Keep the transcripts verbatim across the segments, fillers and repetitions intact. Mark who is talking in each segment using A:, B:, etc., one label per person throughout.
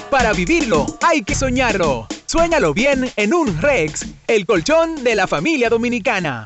A: Para vivirlo, hay que soñarlo. Suéñalo bien en un Rex, el colchón de la familia dominicana.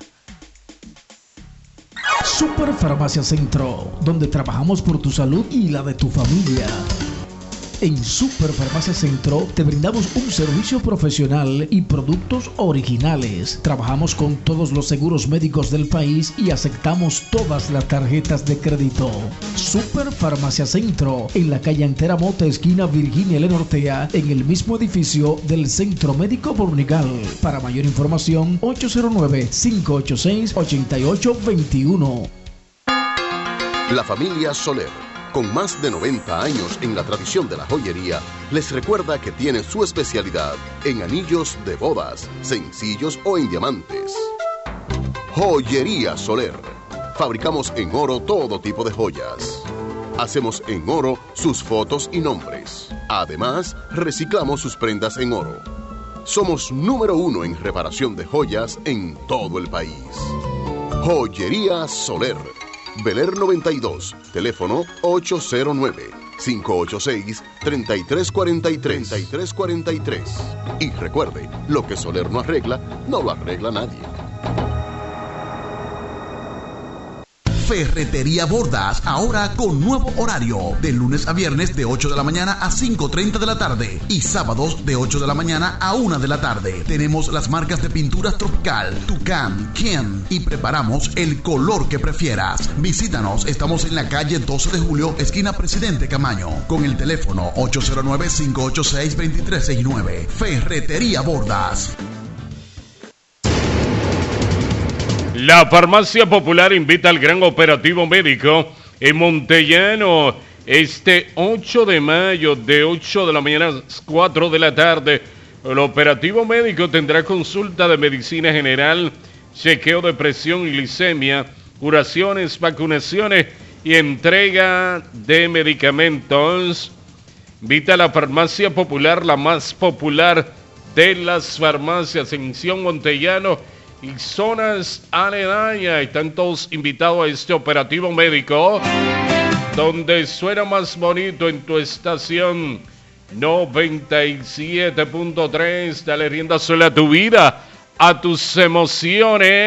B: Superfarmacia Centro, donde trabajamos por tu salud y la de tu familia. En Superfarmacia Centro te brindamos un servicio profesional y productos originales. Trabajamos con todos los seguros médicos del país y aceptamos todas las tarjetas de crédito. Superfarmacia Centro, en la calle Antera Mota, esquina Virginia Elena Ortea, en el mismo edificio del Centro Médico Bornigal. Para mayor información, ocho cero nueve, cinco ocho seis, ocho ocho dos uno.
C: La familia Soler, con más de noventa años en la tradición de la joyería, les recuerda que tiene su especialidad en anillos de bodas, sencillos o en diamantes. Joyería Soler. Fabricamos en oro todo tipo de joyas. Hacemos en oro sus fotos y nombres. Además, reciclamos sus prendas en oro. Somos número uno en reparación de joyas en todo el país. Joyería Soler. Beler noventa y dos, teléfono ocho cero nueve, cinco ocho seis, tres tres cuatro tres, tres tres cuatro tres. Y recuerde, lo que Soler no arregla, no lo arregla nadie.
D: Ferretería Bordas, ahora con nuevo horario, de lunes a viernes de ocho de la mañana a cinco treinta de la tarde y sábados de ocho de la mañana a una de la tarde. Tenemos las marcas de pinturas Tropical, Tucán, Ken y preparamos el color que prefieras. Visítanos, estamos en la calle doce de julio, esquina Presidente Camaño, con el teléfono ocho cero nueve, cinco ocho seis, dos tres seis nueve. Ferretería Bordas.
E: La Farmacia Popular invita al gran operativo médico en Montellano este ocho de mayo de ocho de la mañana a cuatro de la tarde. El operativo médico tendrá consulta de medicina general, chequeo de presión y glicemia, curaciones, vacunaciones y entrega de medicamentos. Invita a la Farmacia Popular, la más popular de las farmacias en Sion Montellano y zonas aledañas. Están todos invitados a este operativo médico, donde suena más bonito en tu estación noventa y siete punto tres. Dale rienda suelta a tu vida, a tus emociones.